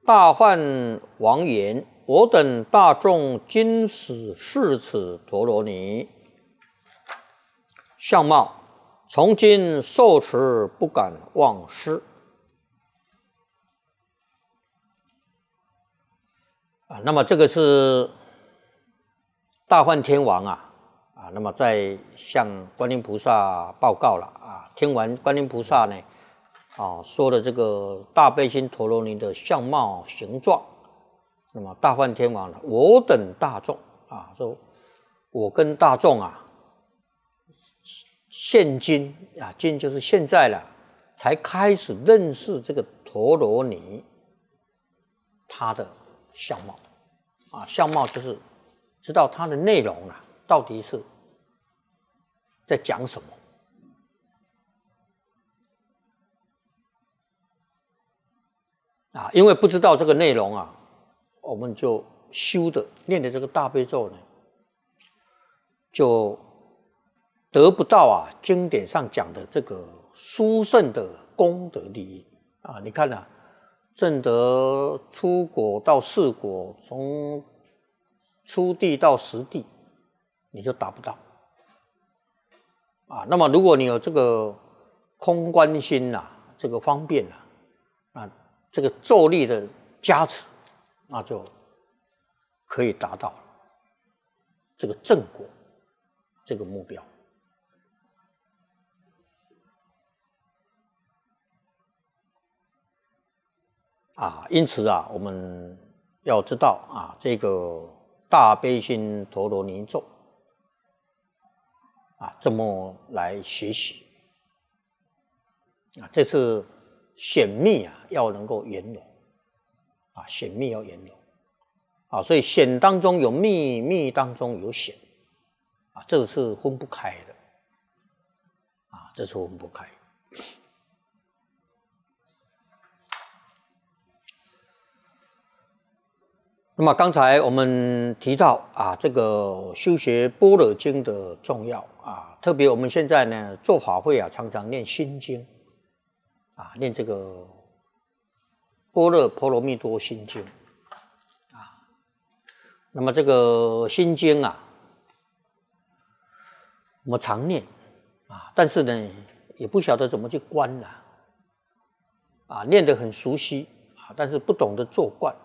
大梵王言：我等大众今始视此陀罗尼相貌，从今受持不敢忘失。那么这个是大梵天王那么在向观音菩萨报告了听完观音菩萨呢说了这个大悲心陀罗尼的相貌形状，那么大梵天王呢，我等大众说我跟大众现今今就是现在了，才开始认识这个陀罗尼它的相貌相貌就是知道它的内容到底是在讲什么因为不知道这个内容我们就念的这个大悲咒呢，就得不到经典上讲的这个殊胜的功德利益你看证得初果到四果，从初地到十地，你就达不到那么如果你有这个空观心这个方便这个咒力的加持，那就可以达到这个正果这个目标因此我们要知道这个大悲心陀罗尼咒这么来学习这次显密要能够圆融显密要圆融所以显当中有密，密当中有显这个是分不开的这是分不开。那么刚才我们提到这个修学般若经的重要特别我们现在呢做法会常常念心经念这个般若波罗蜜多心经那么这个心经我们常念但是呢也不晓得怎么去观念得很熟悉但是不懂得做观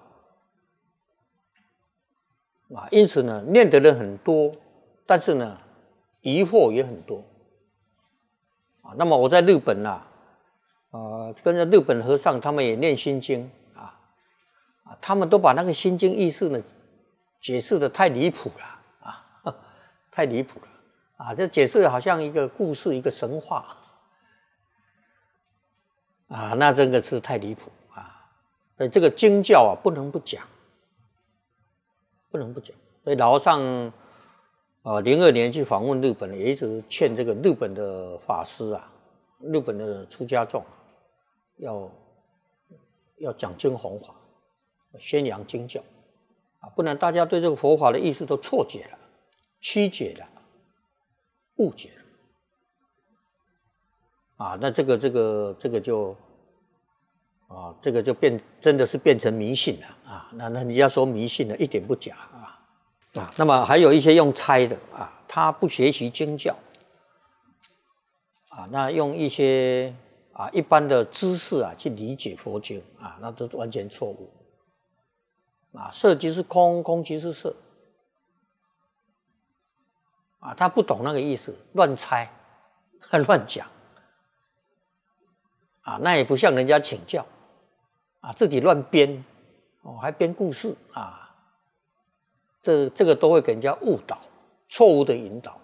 因此呢念的人很多，但是呢疑惑也很多那么我在日本跟着日本和尚他们也念心经他们都把那个心经意思呢解释的太离谱了太离谱了这解释好像一个故事一个神话那真的是太离谱所以这个经教不能不讲，不能不讲。所以老和尚02年去访问日本，也一直劝这个日本的法师日本的出家众要讲经弘法，宣扬经教不然大家对这个佛法的意思都错解了、曲解了、误解了那这个就这个就真的是变成迷信了那人家说迷信了一点不假那么还有一些用猜的他不学习经教那用一些一般的知识去理解佛经那都完全错误色即是空，空即是色他不懂那个意思，乱猜乱讲那也不向人家请教自己乱编还编故事这个都会给人家误导，错误的引导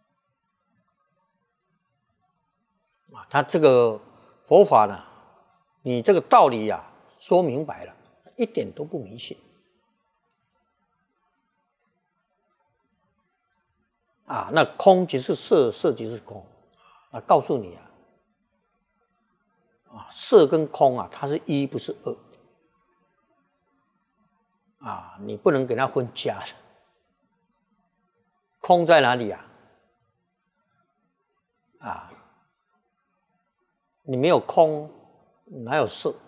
他这个佛法呢，你这个道理说明白了，一点都不迷信那空即是色，色即是空告诉你色跟空它是一不是二你不能给它分家的。空在哪里你没有空哪有色